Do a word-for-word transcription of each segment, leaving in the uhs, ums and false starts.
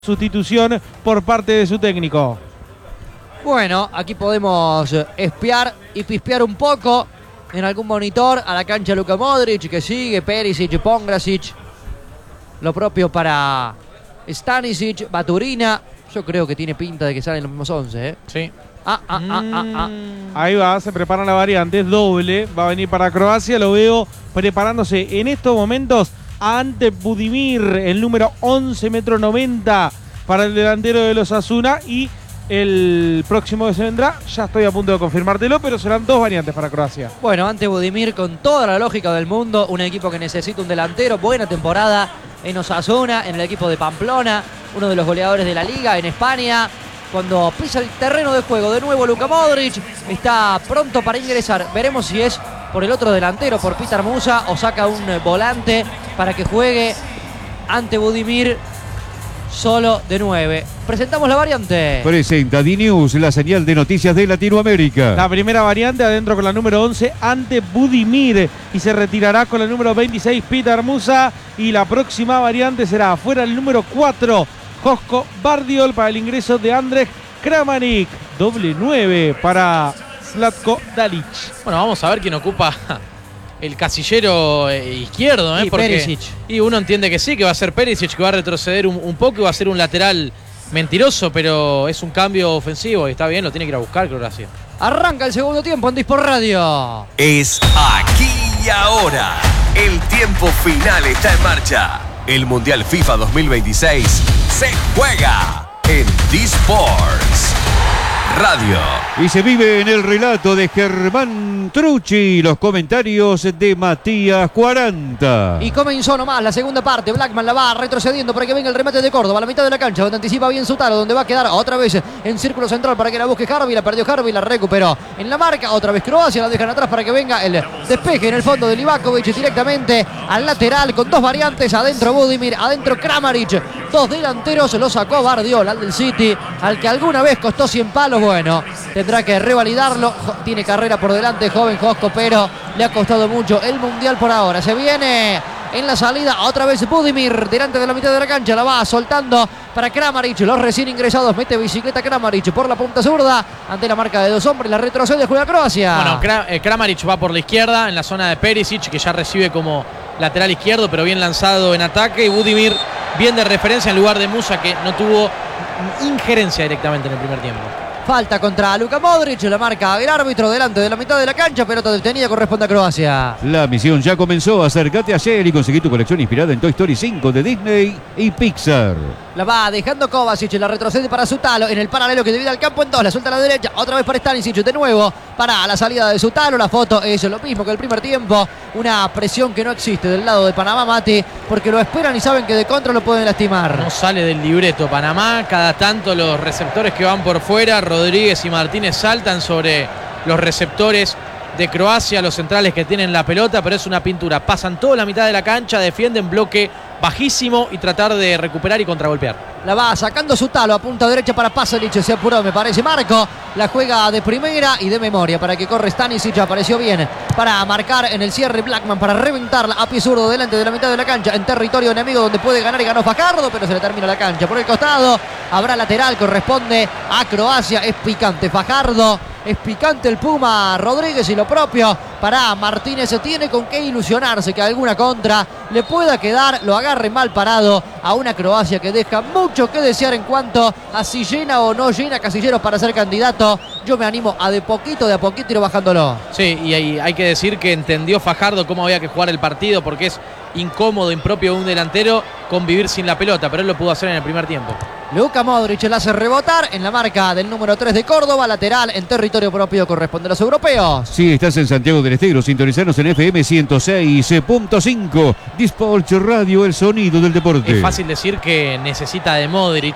sustitución por parte de su técnico. Bueno, aquí podemos espiar y pispear un poco en algún monitor a la cancha Luka Modric, que sigue, Perisic, Pongracic. Lo propio para Stanisic, Baturina. Yo creo que tiene pinta de que salen los mismos once, ¿eh? Sí. Ah, ah, ah, ah, ah. Ahí va, se prepara la variante, es doble, va a venir para Croacia, lo veo preparándose en estos momentos ante Budimir, el número once, metro noventa para el delantero de los Osasuna, y el próximo que se vendrá, ya estoy a punto de confirmártelo, pero serán dos variantes para Croacia. Bueno, ante Budimir, con toda la lógica del mundo, un equipo que necesita un delantero, buena temporada en Osasuna, en el equipo de Pamplona, uno de los goleadores de la liga en España. Cuando pisa el terreno de juego de nuevo Luka Modric, está pronto para ingresar. Veremos si es por el otro delantero, por Petar Musa, o saca un volante para que juegue ante Budimir solo de nueve. Presentamos la variante. Presenta D-News, la señal de noticias de Latinoamérica. La primera variante adentro con la número once ante Budimir, y se retirará con la número veintiséis Petar Musa, y la próxima variante será afuera el número cuatro Joško Gvardiol para el ingreso de Andrej Kramaric, doble nueve para Zlatko Dalic. Bueno, vamos a ver quién ocupa el casillero izquierdo, ¿eh? Y Porque, Perisic. Y uno entiende que sí, que va a ser Perisic, que va a retroceder un, un poco y va a ser un lateral mentiroso, pero es un cambio ofensivo y está bien, lo tiene que ir a buscar Croacia. Arranca el segundo tiempo en Disport Radio. Es aquí y ahora. El tiempo final está en marcha. El Mundial FIFA dos mil veintiséis se juega en D-Sports Radio. Y se vive en el relato de Germán Trucci, los comentarios de Matías cuarenta. Y comenzó nomás la segunda parte. Blackman la va retrocediendo para que venga el remate de Córdoba a la mitad de la cancha, donde anticipa bien Sutalo, donde va a quedar otra vez en círculo central para que la busque Harvey. La perdió Harvey, la recuperó en la marca. Otra vez Croacia, la dejan atrás para que venga el despeje en el fondo de Livakovic directamente al lateral, con dos variantes. Adentro Budimir, adentro Kramaric. Dos delanteros, lo sacó Gvardiol, al del City, al que alguna vez costó cien palos. Bueno, tendrá que revalidarlo. Tiene carrera por delante, joven Joško, pero le ha costado mucho el Mundial por ahora. Se viene en la salida otra vez Budimir, delante de la mitad de la cancha. La va soltando para Kramaric. Los recién ingresados, mete bicicleta Kramaric por la punta zurda. Ante la marca de dos hombres, la retrocede, juega Croacia. Bueno, Kra eh, Kramaric va por la izquierda, en la zona de Perisic, que ya recibe como lateral izquierdo, pero bien lanzado en ataque. Y Budimir bien de referencia en lugar de Musa, que no tuvo injerencia directamente en el primer tiempo. Falta contra Luka Modric, la marca el árbitro delante de la mitad de la cancha. Pelota detenida, corresponde a Croacia. La misión ya comenzó. Acércate ayer y conseguí tu colección inspirada en Toy Story cinco de Disney y Pixar. La va dejando Kovacic, la retrocede para Sutalo en el paralelo que divide al campo en dos. La suelta a la derecha, otra vez para Stanisic, de nuevo para la salida de Sutalo. La foto es lo mismo que el primer tiempo. Una presión que no existe del lado de Panamá, Mati, porque lo esperan y saben que de contra lo pueden lastimar. No sale del libreto Panamá. Cada tanto los receptores que van por fuera, Rodríguez y Martínez, saltan sobre los receptores de Croacia, los centrales que tienen la pelota, pero es una pintura. Pasan toda la mitad de la cancha, defienden bloque bajísimo y tratar de recuperar y contragolpear. La va sacando Sutalo a punta derecha para Pasalic, se apuró, me parece Marco. La juega de primera y de memoria para que corre Stanisic, apareció bien para marcar en el cierre Blackman, para reventarla a pie zurdo delante de la mitad de la cancha, en territorio enemigo donde puede ganar, y ganó Fajardo, pero se le termina la cancha. Por el costado habrá lateral, corresponde a Croacia. Es picante Fajardo, es picante el Puma Rodríguez, y lo propio para Martínez. Se tiene con qué ilusionarse que alguna contra le pueda quedar, lo agarre mal parado a una Croacia que deja mucho que desear en cuanto a si llena o no llena casilleros para ser candidato. Yo me animo a de poquito, de a poquito ir bajándolo. Sí, y hay, hay que decir que entendió Fajardo cómo había que jugar el partido, porque es incómodo, impropio de un delantero convivir sin la pelota, pero él lo pudo hacer en el primer tiempo. Luka Modric la hace rebotar en la marca del número tres de Córdoba, lateral en territorio propio, corresponde a los europeos. Si estás en Santiago del Estero, sintonizanos en F M ciento seis punto cinco. D-Sports Radio, el sonido del deporte. Es fácil decir que necesita de Modric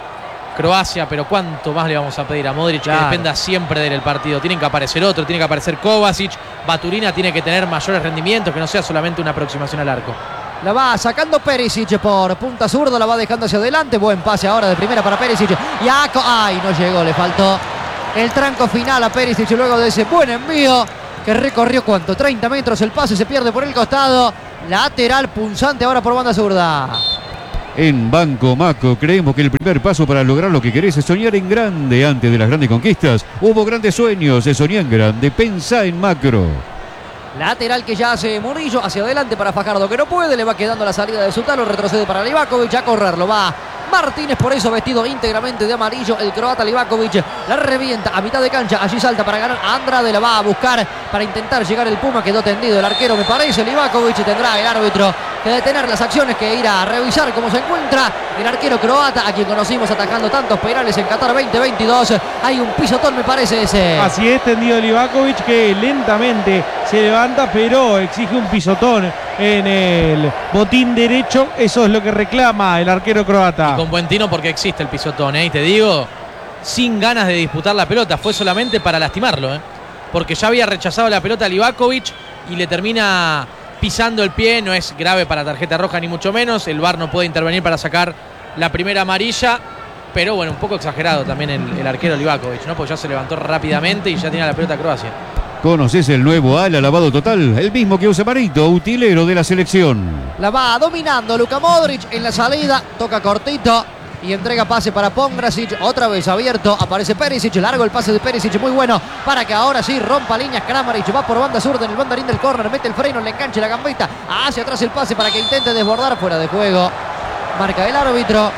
Croacia, pero ¿cuánto más le vamos a pedir a Modric? Claro. Que dependa siempre de él el partido. Tienen que aparecer otro, tiene que aparecer Kovacic. Baturina tiene que tener mayores rendimientos, que no sea solamente una aproximación al arco. La va sacando Perisic por punta zurda, la va dejando hacia adelante. Buen pase ahora de primera para Perisic. Y Aco, ay, no llegó, le faltó el tranco final a Perisic luego de ese buen envío que recorrió, ¿cuánto? treinta metros. El pase se pierde por el costado. Lateral punzante ahora por banda zurda. En Banco Macro creemos que el primer paso para lograr lo que querés es soñar en grande. Antes de las grandes conquistas, hubo grandes sueños. Se soñá en grande. Pensá en Macro. Lateral que ya hace Murillo, hacia adelante para Fajardo que no puede, le va quedando la salida de Sutalo, retrocede para Livakovic, a correrlo va Martínez, por eso vestido íntegramente de amarillo, el croata Livakovic la revienta a mitad de cancha, allí salta para ganar Andrade, la va a buscar para intentar llegar el Puma, quedó tendido el arquero me parece, Livakovic tendrá el árbitro que detener las acciones, que ir a revisar cómo se encuentra el arquero croata, a quien conocimos atajando tantos penales en Qatar veinte veintidós, hay un pisotón me parece ese. Así es, tendido Livakovic que lentamente se levanta, pero exige un pisotón en el botín derecho, eso es lo que reclama el arquero croata. Con buen tino porque existe el pisotón, ¿eh? Y te digo, sin ganas de disputar la pelota, fue solamente para lastimarlo, ¿eh? Porque ya había rechazado la pelota a Livakovic y le termina pisando el pie, no es grave para tarjeta roja ni mucho menos, el V A R no puede intervenir para sacar la primera amarilla, pero bueno, un poco exagerado también el, el arquero Livakovic, ¿no? Porque ya se levantó rápidamente y ya tiene la pelota Croacia. ¿Conoces el nuevo ala lavado total? El mismo que usa Marito, utilero de la selección. La va dominando Luka Modric en la salida, toca cortito y entrega pase para Pongracic, otra vez abierto, aparece Perisic, largo el pase de Perisic, muy bueno, para que ahora sí rompa líneas Kramaric, va por banda zurda en el banderín del córner, mete el freno, le enganche la gambeta, hacia atrás el pase para que intente desbordar, fuera de juego, marca el árbitro,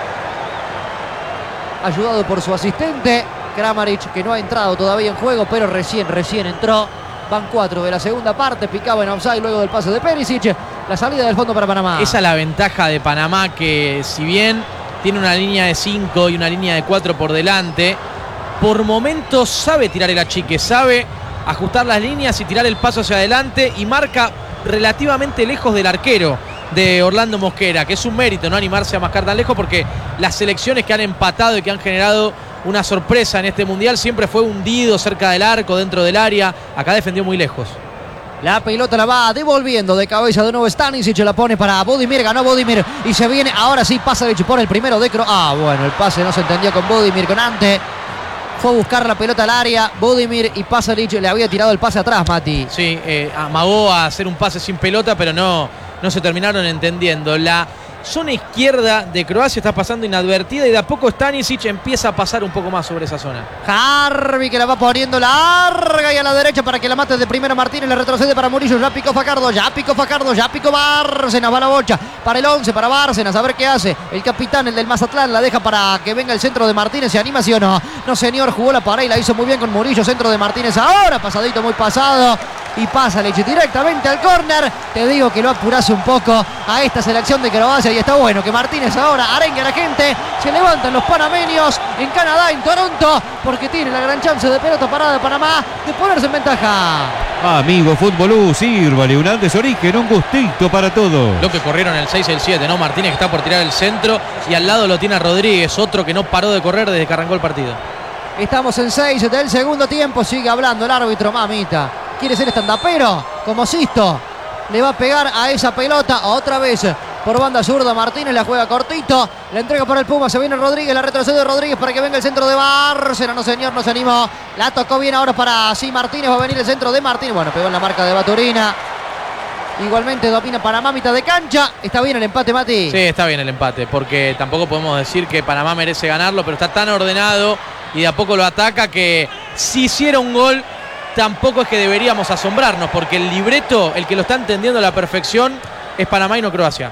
ayudado por su asistente, Kramaric, que no ha entrado todavía en juego, pero recién, recién entró. Van cuatro de la segunda parte, picaba en offside luego del pase de Perisic, la salida del fondo para Panamá. Esa es la ventaja de Panamá, que si bien tiene una línea de cinco y una línea de cuatro por delante, por momentos sabe tirar el achique, sabe ajustar las líneas y tirar el paso hacia adelante y marca relativamente lejos del arquero de Orlando Mosquera, que es un mérito no animarse a marcar tan lejos, porque las selecciones que han empatado y que han generado una sorpresa en este mundial siempre fue hundido cerca del arco, dentro del área. Acá defendió muy lejos. La pelota la va devolviendo de cabeza de nuevo Stanisic, la pone para Budimir, ganó Budimir y se viene, ahora sí Pasalic por el primero de Cro... Ah, bueno, el pase no se entendió con Budimir, con Ante. Fue a buscar la pelota al área, Budimir, y Pasalic le había tirado el pase atrás, Mati. Sí, eh, amagó a hacer un pase sin pelota, pero no, no se terminaron entendiendo. La zona izquierda de Croacia está pasando inadvertida y de a poco Stanisic empieza a pasar un poco más sobre esa zona. Harvey que la va poniendo larga y a la derecha para que la mate de primera Martínez, le retrocede para Murillo, ya picó Fajardo, ya picó Fajardo, ya picó Bárcenas, va la bocha para el once, para Bárcenas, a ver qué hace el capitán, el del Mazatlán, la deja para que venga el centro de Martínez, ¿se anima sí o no? No señor, jugó la pared y la hizo muy bien con Murillo, centro de Martínez ahora, pasadito muy pasado y pasa Leche directamente al córner. Te digo que lo apurase un poco a esta selección de Croacia y está bueno que Martínez ahora arengue a la gente. Se levantan los panameños en Canadá, en Toronto, porque tiene la gran chance de pelota parada de Panamá de ponerse en ventaja. Amigo Fútbolú, sírvale un antes origen, un gustito para todo. Lo que corrieron el seis y el siete, ¿no? Martínez que está por tirar el centro y al lado lo tiene a Rodríguez, otro que no paró de correr desde que arrancó el partido. Estamos en seis del segundo tiempo, sigue hablando el árbitro, mamita. Quiere ser estandapero, como Sisto. Le va a pegar a esa pelota otra vez por banda zurda. Martínez la juega cortito. La entrega para el Puma. Se viene Rodríguez. La retrocede Rodríguez para que venga el centro de Bárcenas. No, señor, no se animó. La tocó bien ahora para sí Martínez. Va a venir el centro de Martínez. Bueno, pegó en la marca de Baturina. Igualmente domina Panamá mitad de cancha. ¿Está bien el empate, Mati? Sí, está bien el empate. Porque tampoco podemos decir que Panamá merece ganarlo. Pero está tan ordenado y de a poco lo ataca que si hiciera un gol, tampoco es que deberíamos asombrarnos, porque el libreto, el que lo está entendiendo a la perfección, es Panamá y no Croacia.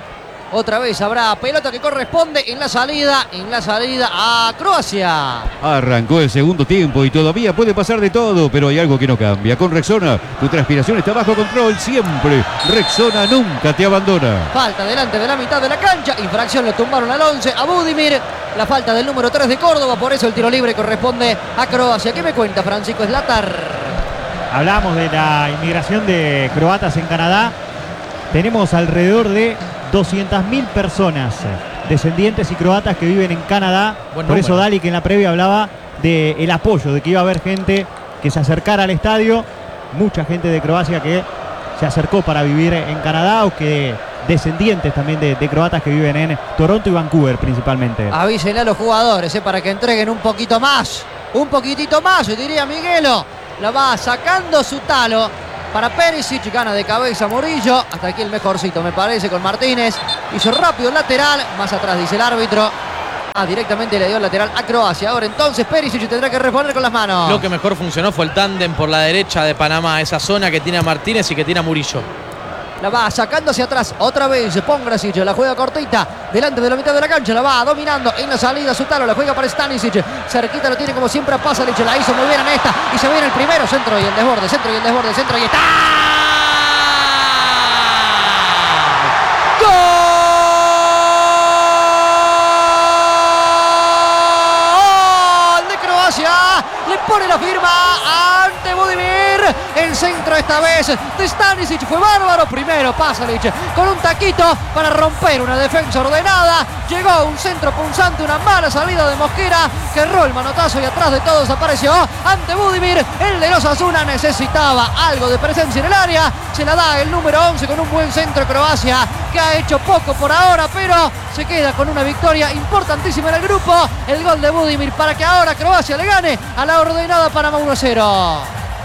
Otra vez habrá pelota que corresponde en la salida, en la salida a Croacia. Arrancó el segundo tiempo y todavía puede pasar de todo, pero hay algo que no cambia. Con Rexona, tu transpiración está bajo control siempre. Rexona nunca te abandona. Falta delante de la mitad de la cancha, infracción, lo tumbaron al once, a Budimir. La falta del número tres de Córdoba, por eso el tiro libre corresponde a Croacia. ¿Qué me cuenta Francisco Slatar? Hablamos de la inmigración de croatas en Canadá. Tenemos alrededor de doscientas mil personas descendientes y croatas que viven en Canadá. Buen Por número. Eso Dali, que en la previa hablaba del apoyo, de que iba a haber gente que se acercara al estadio. Mucha gente de Croacia que se acercó para vivir en Canadá, o que descendientes también de, de croatas que viven en Toronto y Vancouver principalmente. Avísenle a los jugadores eh, para que entreguen un poquito más. Un poquitito más, diría Miguelo. La va sacando Sutalo. para Perisic, gana de cabeza Murillo. Hasta aquí el mejorcito, me parece, con Martínez. Hizo rápido el lateral, más atrás dice el árbitro. Ah, directamente le dio el lateral a Croacia. Ahora entonces Perisic tendrá que responder con las manos. Lo que mejor funcionó fue el tándem por la derecha de Panamá, esa zona que tiene a Martínez y que tiene a Murillo. La va sacando hacia atrás otra vez Pongracic, la juega cortita delante de la mitad de la cancha, la va dominando en la salida Sutalo, la juega para Stanisic, cerquita lo tiene como siempre a Pasalic, la hizo muy bien en esta y se viene el primero, centro y el desborde, centro y el desborde, centro y está. ¡Gol de Croacia! Le pone la firma ante Budimir. El centro esta vez de Stanisic fue bárbaro. Primero Pasalic con un taquito para romper una defensa ordenada. Llegó un centro punzante, una mala salida de Mosquera, que erró el manotazo y atrás de todos apareció ante Budimir. El de los Osasuna necesitaba algo de presencia en el área. Se la da el número once con un buen centro Croacia, que ha hecho poco por ahora, pero se queda con una victoria importantísima en el grupo. El gol de Budimir para que ahora Croacia le gane a la ordenada Panamá uno a cero.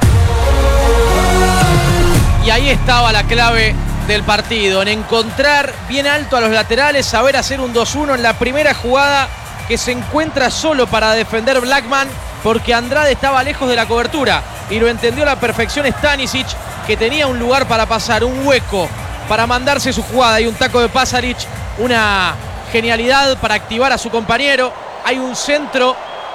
Y ahí estaba la clave del partido, en encontrar bien alto a los laterales, saber hacer un dos uno en la primera jugada, que se encuentra solo para defender Blackman porque Andrade estaba lejos de la cobertura y lo entendió a la perfección Stanisic, que tenía un lugar para pasar, un hueco para mandarse su jugada y un taco de Pasalic, una genialidad para activar a su compañero. Hay un centro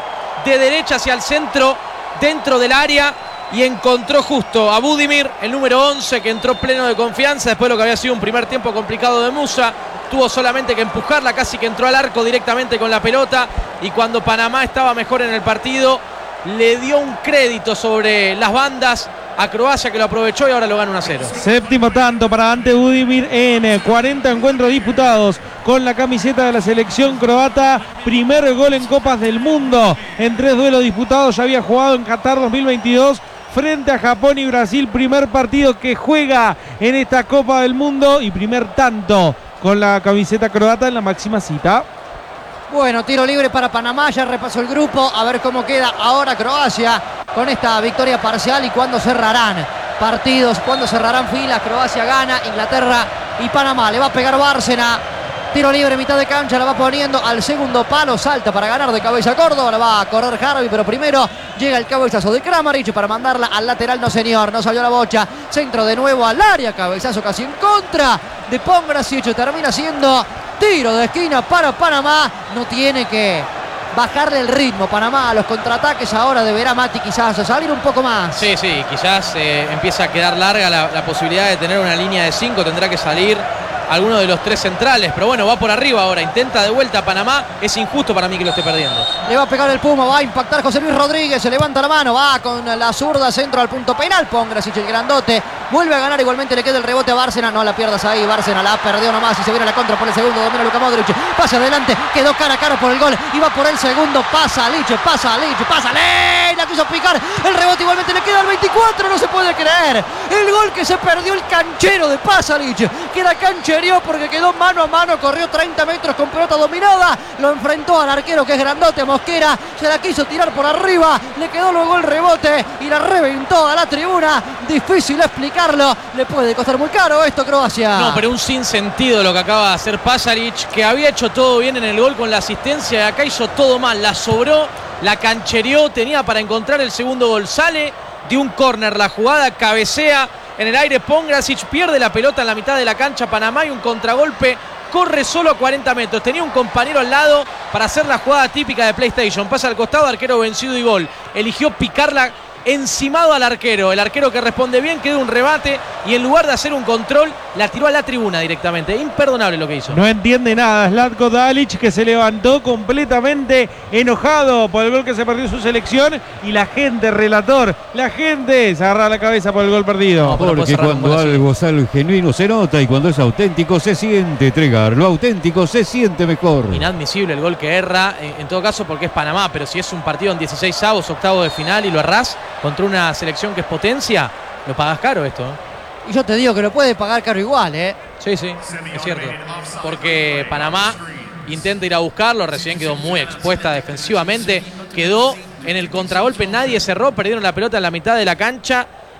de derecha hacia el centro dentro del área y encontró justo a Budimir, el número once, que entró pleno de confianza después de lo que había sido un primer tiempo complicado de Musa. Tuvo solamente que empujarla, casi que entró al arco directamente con la pelota, y cuando Panamá estaba mejor en el partido le dio un crédito sobre las bandas a Croacia, que lo aprovechó y ahora lo gana uno a cero. Séptimo tanto para Ante Budimir en cuarenta encuentros disputados con la camiseta de la selección croata. Primer gol en Copas del Mundo en tres duelos disputados. Ya había jugado en Qatar dos mil veintidós frente a Japón y Brasil. Primer partido que juega en esta Copa del Mundo y primer tanto con la camiseta croata en la máxima cita. Bueno, tiro libre para Panamá, ya repasó el grupo, a ver cómo queda ahora Croacia con esta victoria parcial y cuándo cerrarán partidos, cuándo cerrarán filas. Croacia gana, Inglaterra y Panamá. Le va a pegar Bárcena. Tiro libre, mitad de cancha, la va poniendo al segundo palo, salta para ganar de cabeza Córdoba, la va a correr Harvey, pero primero llega el cabezazo de Kramaric para mandarla al lateral. No señor, no salió la bocha, centro de nuevo al área, cabezazo casi en contra de Pongracic, termina siendo tiro de esquina para Panamá. No tiene que bajarle el ritmo Panamá a los contraataques, ahora deberá Mati quizás salir un poco más. Sí, sí, quizás eh, empieza a quedar larga la, la posibilidad de tener una línea de cinco, tendrá que salir alguno de los tres centrales, pero bueno, va por arriba ahora, intenta de vuelta a Panamá. Es injusto para mí que lo esté perdiendo. Le va a pegar el Puma, va a impactar José Luis Rodríguez, se levanta la mano, va con la zurda, centro al punto penal, Pongracic el grandote, vuelve a ganar, igualmente le queda el rebote a Bárcena, no la pierdas ahí, Bárcena la perdió nomás y se viene a la contra por el segundo, domina Luka Modric, pasa adelante, quedó cara a cara por el gol, y va por el segundo, pasa Lich, pasa Lich, pasa Lich, la quiso picar, el rebote igualmente le queda al veinticuatro, no se puede creer, el gol que se perdió el canchero de Pasalic, que la canchereó porque quedó mano a mano, corrió treinta metros con pelota dominada, lo enfrentó al arquero que es grandote, Mosquera, se la quiso tirar por arriba, le quedó luego el rebote y la reventó a la tribuna. Difícil explicarlo, le puede costar muy caro esto Croacia. No, pero un sinsentido lo que acaba de hacer Pasalic, que había hecho todo bien en el gol con la asistencia, y acá hizo todo mal, la sobró, la canchereó, tenía para encontrar el segundo gol, sale de un córner la jugada, cabecea en el aire Pongracic, pierde la pelota en la mitad de la cancha Panamá y un contragolpe, corre solo a cuarenta metros, tenía un compañero al lado para hacer la jugada típica de PlayStation, pasa al costado, arquero vencido y gol, eligió picarla encimado al arquero, el arquero que responde bien, quedó un rebate y en lugar de hacer un control la tiró a la tribuna directamente. Imperdonable lo que hizo. No entiende nada Zlatko Dalic, que se levantó completamente enojado por el gol que se perdió su selección, y la gente, relator, la gente se agarra la cabeza por el gol perdido. No, porque cuando algo sale genuino se nota, y cuando es auténtico se siente. Entregar lo auténtico se siente mejor. Inadmisible el gol que erra, en, en todo caso porque es Panamá, pero si es un partido en dieciséis avos, octavo de final y lo errás contra una selección que es potencia, lo pagás caro esto, ¿no? Y yo te digo que lo puede pagar caro igual, ¿eh? Sí, sí, es cierto. Porque Panamá intenta ir a buscarlo, recién quedó muy expuesta defensivamente, quedó en el contragolpe, nadie cerró, perdieron la pelota en la mitad de la cancha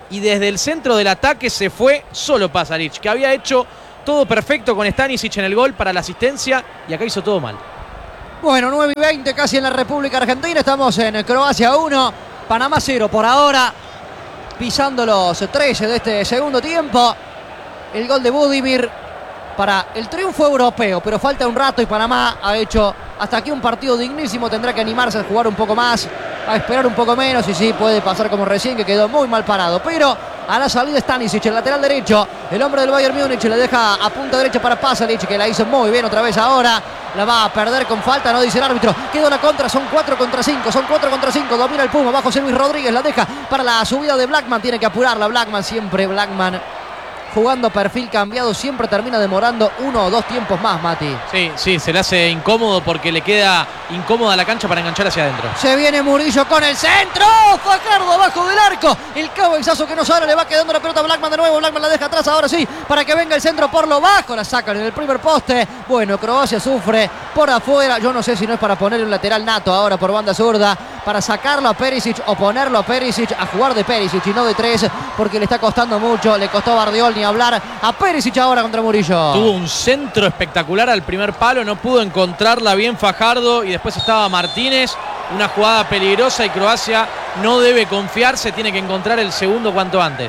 y desde el centro del ataque se fue solo Pasalic, que había hecho todo perfecto con Stanisic en el gol para la asistencia y acá hizo todo mal. Bueno, nueve y veinte casi en la República Argentina. Estamos en Croacia uno, Panamá cero por ahora. Pisando los trece de este segundo tiempo. El gol de Budimir para el triunfo europeo, pero falta un rato y Panamá ha hecho hasta aquí un partido dignísimo. Tendrá que animarse a jugar un poco más, a esperar un poco menos y sí, puede pasar como recién, que quedó muy mal parado. Pero a la salida Stanisic, el lateral derecho, el hombre del Bayern Múnich, le deja a punta derecha para Pasalic, que la hizo muy bien otra vez ahora. La va a perder con falta, no dice el árbitro. Queda una contra, son cuatro contra cinco, son cuatro contra cinco. Domina el Puma, bajo José Luis Rodríguez, la deja para la subida de Blackman. Tiene que apurarla Blackman, siempre Blackman jugando perfil cambiado, siempre termina demorando uno o dos tiempos más, Mati. Sí, sí, se le hace incómodo porque le queda incómoda la cancha para enganchar hacia adentro. Se viene Murillo con el centro. Fajardo abajo del arco. El cabezazo que no sale, le va quedando la pelota a Blackman de nuevo. Blackman la deja atrás ahora sí, para que venga el centro por lo bajo. La sacan en el primer poste. Bueno, Croacia sufre por afuera. Yo no sé si no es para ponerle un lateral nato ahora por banda zurda, para sacarlo a Perisic o ponerlo a Perisic a jugar de Perisic y no de tres, porque le está costando mucho. Le costó a Bardiol ni hablar. A Perisic ahora contra Murillo. Tuvo un centro espectacular al primer palo, no pudo encontrarla bien Fajardo y después estaba Martínez. Una jugada peligrosa y Croacia no debe confiarse, tiene que encontrar el segundo cuanto antes.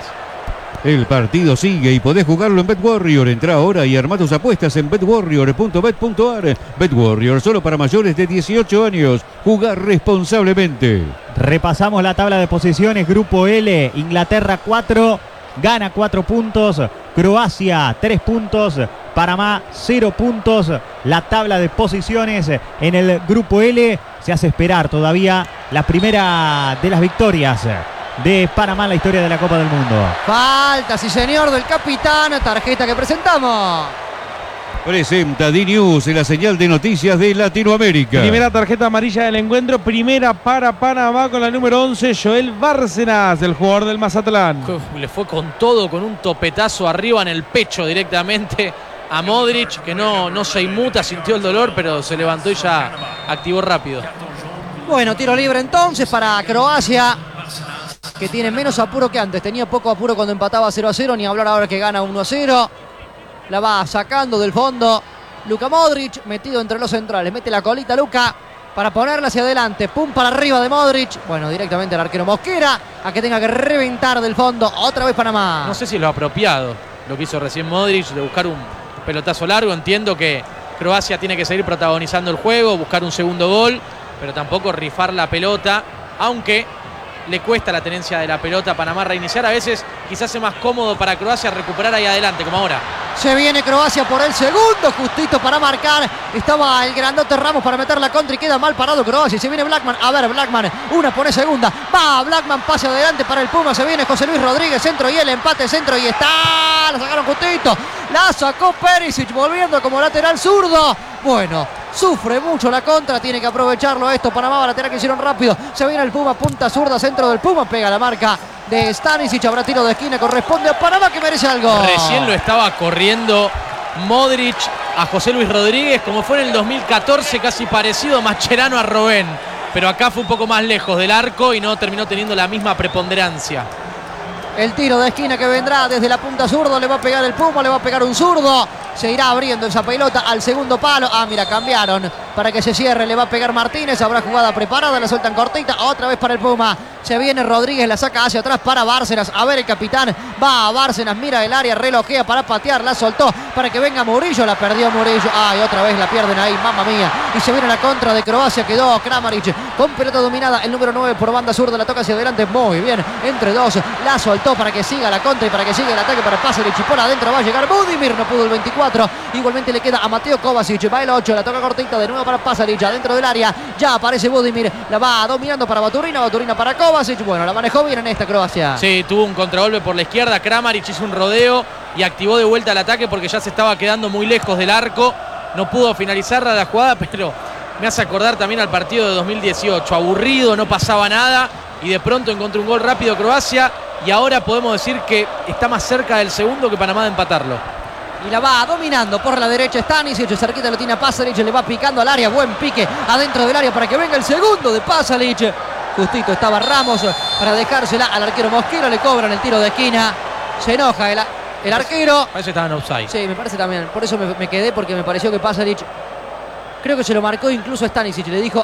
El partido sigue y podés jugarlo en BetWarrior. Entra ahora y arma tus apuestas en bet warrior punto bet punto a r. BetWarrior, solo para mayores de dieciocho años. Jugar responsablemente. Repasamos la tabla de posiciones. Grupo L, Inglaterra cuatro, gana cuatro puntos. Croacia tres puntos. Panamá cero puntos. La tabla de posiciones en el Grupo L se hace esperar todavía la primera de las victorias de Panamá en la historia de la Copa del Mundo. Falta, sí señor, del capitán. Tarjeta que presentamos. Presenta D-News, la señal de noticias de Latinoamérica. Primera tarjeta amarilla del encuentro, primera para Panamá con la número once, Joel Bárcenas, el jugador del Mazatlán. Uf, le fue con todo, con un topetazo arriba en el pecho directamente a Modric, que no, no se inmuta, sintió el dolor, pero se levantó y ya activó rápido. Bueno, tiro libre entonces para Croacia, que tiene menos apuro que antes. Tenía poco apuro cuando empataba cero a cero, ni hablar ahora que gana uno a cero. La va sacando del fondo Luka Modric, metido entre los centrales. Mete la colita Luka para ponerla hacia adelante. Pum para arriba de Modric. Bueno, directamente al arquero Mosquera, a que tenga que reventar del fondo. Otra vez Panamá. No sé si es lo apropiado lo que hizo recién Modric, de buscar un pelotazo largo. Entiendo que Croacia tiene que seguir protagonizando el juego, buscar un segundo gol, pero tampoco rifar la pelota, aunque le cuesta la tenencia de la pelota a Panamá reiniciar. A veces quizás es más cómodo para Croacia recuperar ahí adelante, como ahora. Se viene Croacia por el segundo, justito para marcar. Estaba el grandote Ramos para meter la contra y queda mal parado Croacia. Y se viene Blackman. A ver, Blackman, una pone segunda. Va Blackman, pase adelante para el Puma. Se viene José Luis Rodríguez, centro y el empate, centro y está. La sacaron justito. La sacó Perisic, volviendo como lateral zurdo. Bueno, sufre mucho la contra, tiene que aprovecharlo esto. Panamá va a lateral que hicieron rápido. Se viene el Puma, punta zurda, centro del Puma. Pega la marca de Stanisic. Habrá tiro de esquina, corresponde a Panamá, que merece algo. Recién lo estaba corriendo Modric a José Luis Rodríguez, como fue en el dos mil catorce, casi parecido Mascherano a Robben. Pero acá fue un poco más lejos del arco y no terminó teniendo la misma preponderancia. El tiro de esquina que vendrá desde la punta zurdo. Le va a pegar el Puma, le va a pegar un zurdo. Se irá abriendo esa pelota al segundo palo. Ah, mira, cambiaron para que se cierre. Le va a pegar Martínez. Habrá jugada preparada. La sueltan cortita. Otra vez para el Puma. Se viene Rodríguez. La saca hacia atrás para Bárcenas. A ver el capitán. Va a Bárcenas. Mira el área. Relojea para patear. La soltó para que venga Murillo. La perdió Murillo. Ay, otra vez la pierden ahí. Mamma mía. Y se viene la contra de Croacia. Quedó Kramaric con pelota dominada. El número nueve por banda zurda. La toca hacia adelante. Muy bien. Entre dos. La soltó para que siga la contra y para que siga el ataque para Pasalic. Y por adentro va a llegar Budimir. No pudo el veinticuatro. Igualmente le queda a Mateo Kovacic. Va el ocho. La toca cortita de nuevo para Pasalic. Adentro del área. Ya aparece Budimir. La va dominando para Baturina. Baturina para Kovacic. Bueno, la manejó bien en esta Croacia. Sí, tuvo un contragolpe por la izquierda. Kramaric hizo un rodeo y activó de vuelta el ataque porque ya se estaba quedando muy lejos del arco. No pudo finalizar la jugada, pero me hace acordar también al partido de dos mil dieciocho. Aburrido, no pasaba nada y de pronto encontró un gol rápido Croacia y ahora podemos decir que está más cerca del segundo que Panamá de empatarlo. Y la va dominando por la derecha Stanisic. Cerquita lo tiene a Pasalic. Le va picando al área. Buen pique adentro del área para que venga el segundo de Pasalic. Justito estaba Ramos para dejársela al arquero Mosquera. Le cobran el tiro de esquina. Se enoja el, el arquero. Parece que estaban offside. Sí, me parece también. Por eso me, me quedé, porque me pareció que Pasalic, creo que se lo marcó incluso a Stanisic. Le dijo,